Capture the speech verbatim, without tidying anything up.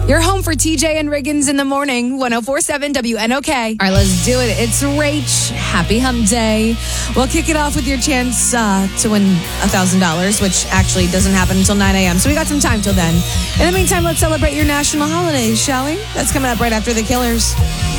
You're home for T J and Riggins in the morning, one oh four point seven W N O K. All right, let's do it. It's Rach. Happy hump day. We'll kick it off with your chance uh, to win one thousand dollars, which actually doesn't happen until nine a.m., so we got some time till then. In the meantime, let's celebrate your national holidays, shall we? That's coming up right after The Killers.